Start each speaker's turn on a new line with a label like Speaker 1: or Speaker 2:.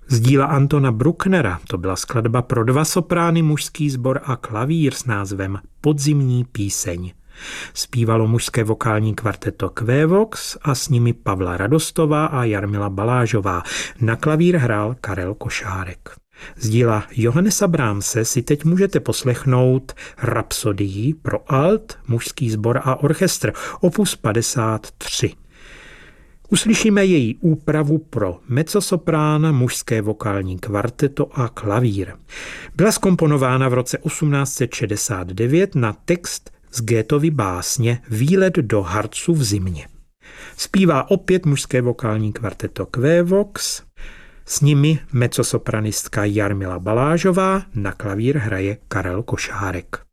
Speaker 1: Z díla Antona Brucknera to byla skladba pro 2 soprány, mužský sbor a klavír s názvem Podzimní píseň. Zpívalo mužské vokální kvarteto Quevox a s nimi Pavla Radostová a Jarmila Balážová. Na klavír hrál Karel Košárek. Z díla Johannesa Brahmse si teď můžete poslechnout Rapsodii pro alt, mužský sbor a orchestr, opus 53. Uslyšíme její úpravu pro mezzosoprán, mužské vokální kvarteto a klavír. Byla zkomponována v roce 1869 na text z Goethovy básně Výlet do Harcu v zimě. Zpívá opět mužské vokální kvarteto Quevox, s nimi mezzosopranistka Jarmila Balážová, na klavír hraje Karel Košárek.